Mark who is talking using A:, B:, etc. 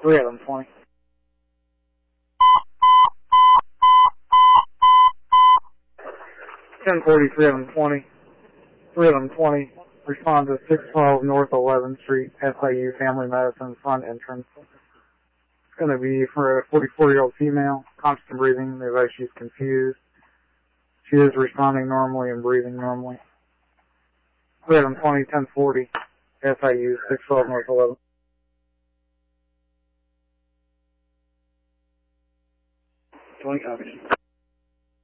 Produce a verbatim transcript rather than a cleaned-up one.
A: three eleven twenty. ten forty, three eleven twenty. three eleven twenty. Respond to six twelve North eleventh Street, S I U Family Medicine front entrance. It's going to be for a forty-four-year-old female, constant breathing. They advise she's confused. She is responding normally and breathing normally. three eleven twenty, ten forty, S I U, six twelve North eleventh.
B: twenty copies.